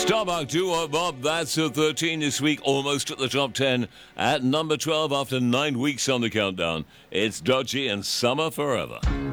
Starbuck Doo Bob, that's at 13 this week, almost at the top 10. At number 12 after 9 weeks on the countdown, it's Dodgy and Summer Forever.